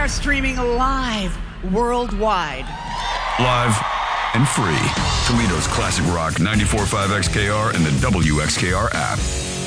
are streaming live worldwide. Live and free. Toledo's classic rock 94.5 XKR and the WXKR app.